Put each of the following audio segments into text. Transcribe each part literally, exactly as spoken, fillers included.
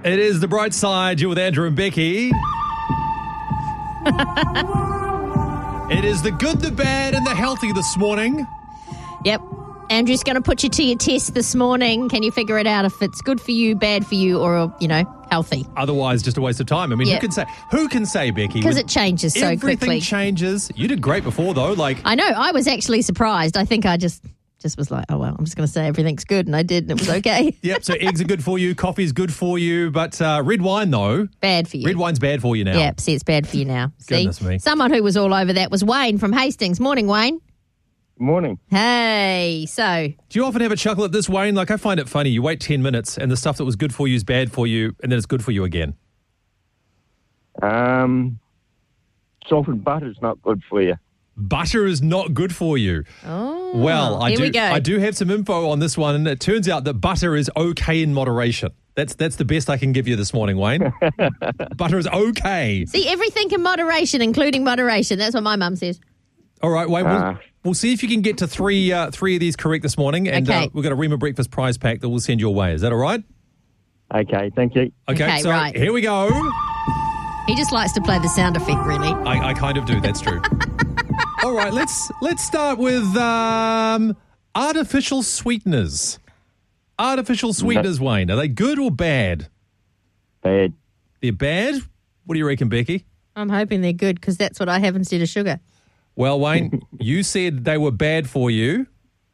It is The Bright Side. You're with Andrew and Becky. It is the good, the bad, and the healthy this morning. Yep. Andrew's going to put you to your test this morning. Can you figure it out if it's good for you, bad for you, or, you know, healthy? Otherwise, just a waste of time. I mean, Yeah. who can say, who can say, Becky? Because with it changes so everything quickly. changes. You did great before, though. Like, I know. I was actually surprised. I think I just just was like, oh, well, I'm just going to say everything's good, and I did, and it was okay. yep, so eggs are good for you, coffee's good for you, but uh, red wine, though. Bad for you. Red wine's bad for you now. Yep, see, it's bad for you now. See? Goodness me. Someone who was all over that was Wayne from Hastings. Morning, Wayne. Morning. Hey, so Do you often have a chuckle at this, Wayne? Like, I find it funny. You wait ten minutes, and the stuff that was good for you is bad for you, and then it's good for you again. Um, salted butter's not good for you. Butter is not good for you. Oh, Well, I here do. we go. I do have some info on this one, and it turns out that butter is okay in moderation. That's that's the best I can give you this morning, Wayne. Butter is okay. See, everything in moderation, including moderation. That's what my mum says. All right, Wayne. We'll, Ah. we'll see if you can get to three uh, three of these correct this morning, and Okay. uh, we've got a Rema Breakfast prize pack that we'll send your way. Is that all right? Okay, thank you. Okay, Okay, so right. here we go. He just likes to play the sound effect, really. I, I kind of do. That's true. All right, let's let's start with um, artificial sweeteners. Artificial sweeteners, Wayne. Are they good or bad? Bad. They're bad. What do you reckon, Becky? I'm hoping they're good because that's what I have instead of sugar. Well, Wayne, you said they were bad for you.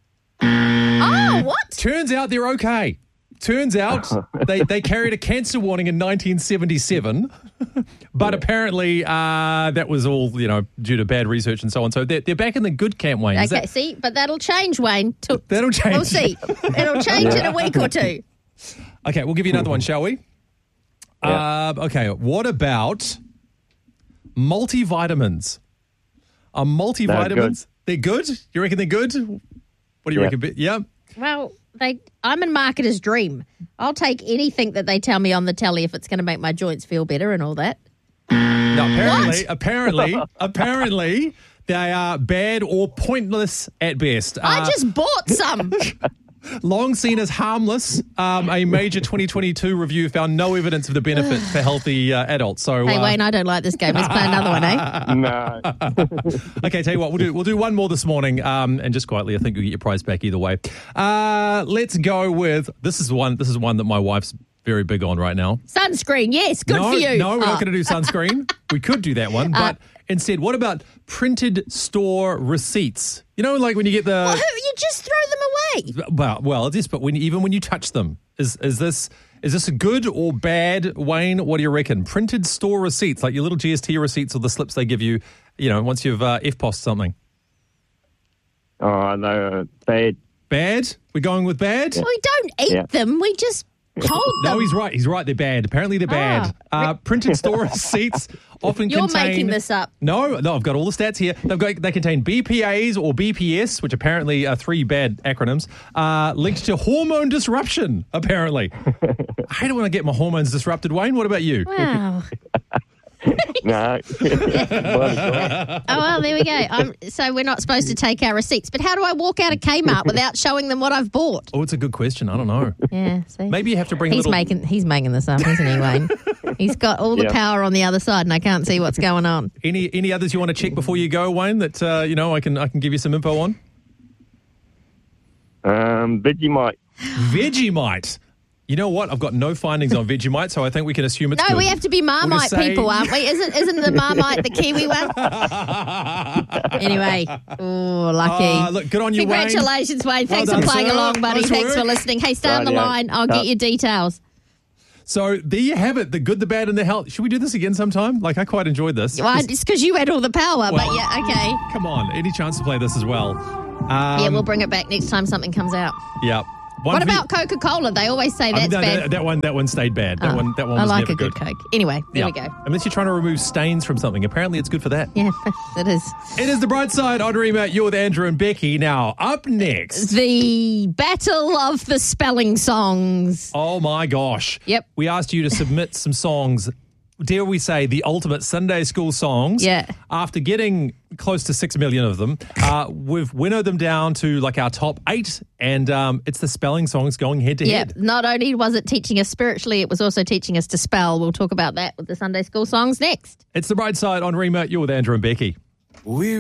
Oh, what? Turns out they're okay. Turns out they, they carried a cancer warning in nineteen seventy-seven, but apparently uh, that was all, you know, due to bad research and so on. So they're, they're back in the good camp, Wayne. Is Okay, that- see, but that'll change, Wayne. To- That'll change. We'll see. It'll change in a week or two. Okay, we'll give you another one, shall we? Yeah. Uh, okay, what about multivitamins? Are multivitamins, they're good? You reckon they're good? What do you Yeah. reckon? Be- Yeah. Well, they. I'm a marketer's dream. I'll take anything that they tell me on the telly if it's going to make my joints feel better and all that. No, apparently, apparently, apparently, they are bad or pointless at best. I Uh, just bought some. long seen as harmless, um, a major twenty twenty-two review found no evidence of the benefit for healthy uh, adults. So, Hey, uh, Wayne, I don't like this game. Let's play another one, eh? No. okay, tell you what, we'll do we'll do one more this morning, um, and just quietly, I think you'll get your prize back either way. Uh, let's go with this is one. This is one that my wife's very big on right now. Sunscreen, yes, good no, for you. no, we're Oh. not going to do sunscreen. We could do that one, but instead, what about printed store receipts? You know, like when you get the Well, who, you just throw them away. well, well, it is, but when even when you touch them, is is this is this good or bad, Wayne? What do you reckon? Printed store receipts, like your little G S T receipts or the slips they give you, you know, once you've uh, F P O S'd something. Oh, no. Bad. Bad? We're going with bad? We don't eat Yeah. them. We just hold them. No, he's right. He's right. They're bad. Apparently, they're bad. Ah. Uh, printed store receipts often You're contain. making this up. No, no. I've got all the stats here. They've got they contain B P As or B P S, which apparently are three bad acronyms, uh, linked to hormone disruption. Apparently, I hate it when I get my hormones disrupted. Wayne, what about you? Wow. No. Oh, well, there we go. Um, so we're not supposed to take our receipts. But how do I walk out of Kmart without showing them what I've bought? Oh, it's a good question. I don't know. Yeah, see? Maybe you have to bring a He's little. making he's making this up, isn't he, Wayne? He's got all the Yeah. power on the other side, and I can't see what's going on. Any any others you want to check before you go, Wayne? That uh, you know I can I can give you some info on. Um, Vegemite. Vegemite. You know what? I've got no findings on Vegemite, so I think we can assume it's No, good. we have to be Marmite say- people, aren't we? Isn't isn't the Marmite the Kiwi one? Anyway, oh, lucky. Ah, look, good on you, Wayne. Congratulations, Wayne. Thanks Well for done, playing sir. along, buddy. Nice Thanks work. for listening. Hey, stay on the Rightio. line. I'll get Uh, your details. So there you have it, the good, the bad, and the health. Should we do this again sometime? Like, I quite enjoyed this. Well, it's because you had all the power, but Well- yeah, okay. Come on, any chance to play this as well? Um, Yeah, we'll bring it back next time something comes out. Yeah. One What for you- about Coca-Cola? They always say I that's mean, no, bad. that, that one, that one stayed bad. That Oh, one, that one I was like never a good Coke. Anyway, there Yeah. we go. Unless you're trying to remove stains from something, apparently it's good for that. Yeah, it is. It is The Bright Side on Rema. You're with Andrew and Becky. Now, up next. The Battle of the Spelling Songs. Oh my gosh. Yep. We asked you to submit some songs dare we say, the ultimate Sunday school songs. Yeah. After getting close to six million of them, uh, we've winnowed them down to like our top eight, and um, it's the spelling songs going head to Yeah, head. not only was it teaching us spiritually, it was also teaching us to spell. We'll talk about that with the Sunday school songs next. It's The Bright Side on Rima. You're with Andrew and Becky. We